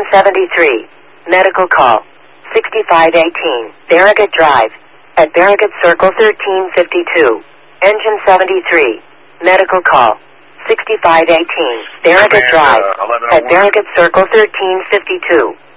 73. Medical call. 6518. Barragate Drive. At Barragate Circle 1352. Engine 73. Medical call. 6518. Barragate Drive. At Barragate Circle 1352.